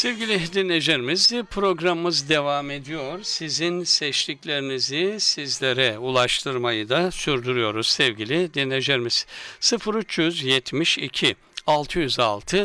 Sevgili dinleyicilerimiz, programımız devam ediyor. Sizin seçtiklerinizi sizlere ulaştırmayı da sürdürüyoruz sevgili dinleyicilerimiz. 0372 606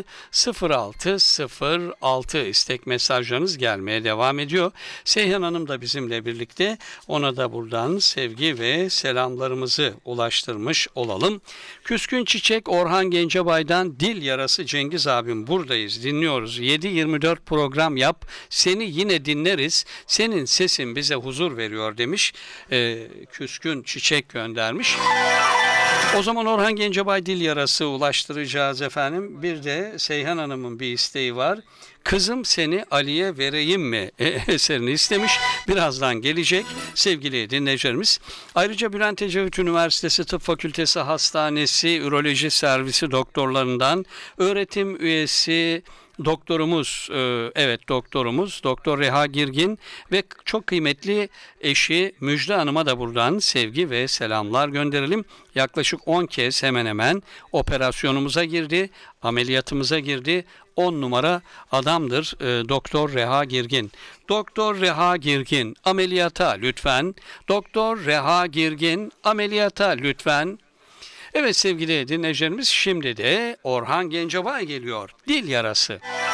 0606 istek mesajlarınız gelmeye devam ediyor. Seyhan Hanım da bizimle birlikte, ona da buradan sevgi ve selamlarımızı ulaştırmış olalım. Küskün Çiçek Orhan Gencebay'dan Dil Yarası Cengiz abim buradayız, dinliyoruz. 7-24 program yap, seni yine dinleriz. Senin sesin bize huzur veriyor demiş. Küskün Çiçek göndermiş. O zaman Orhan Gencebay Dil Yarası ulaştıracağız efendim. Bir de Seyhan Hanım'ın bir isteği var. Kızım Seni Ali'ye Vereyim Mi eserini istemiş. Birazdan gelecek sevgili dinleyicilerimiz. Ayrıca Bülent Ecevit Üniversitesi Tıp Fakültesi Hastanesi Üroloji Servisi doktorlarından öğretim üyesi doktorumuz, doktorumuz Doktor Reha Girgin ve çok kıymetli eşi Müjde Hanım'a da buradan sevgi ve selamlar gönderelim. Yaklaşık 10 kez hemen hemen operasyonumuza girdi, ameliyatımıza girdi. 10 numara adamdır Doktor Reha Girgin. Doktor Reha Girgin ameliyata lütfen. Doktor Reha Girgin ameliyata lütfen. Evet sevgili dinleyicilerimiz, şimdi de Orhan Gencebay geliyor. Dil Yarası.